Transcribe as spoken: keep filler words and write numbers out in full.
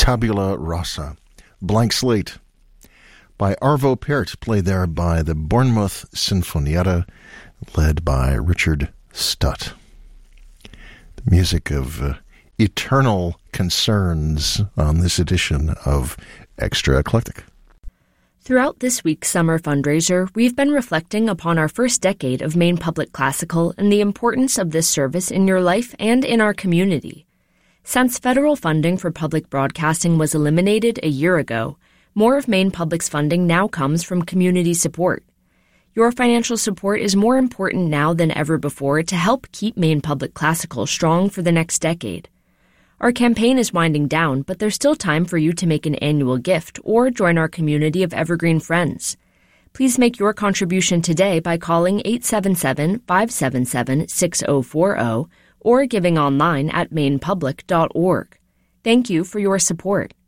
Tabula Rasa, Blank Slate, by Arvo Pärt, played there by the Bournemouth Sinfonietta, led by Richard Stutt. The music of uh, eternal concerns on this edition of Extra Eclectic. Throughout this week's summer fundraiser, we've been reflecting upon our first decade of Maine Public Classical and the importance of this service in your life and in our community. Since federal funding for public broadcasting was eliminated a year ago, more of Maine Public's funding now comes from community support. Your financial support is more important now than ever before to help keep Maine Public Classical strong for the next decade. Our campaign is winding down, but there's still time for you to make an annual gift or join our community of evergreen friends. Please make your contribution today by calling eight seven seven, five seven seven, six zero four zero or giving online at maine public dot org. Thank you for your support.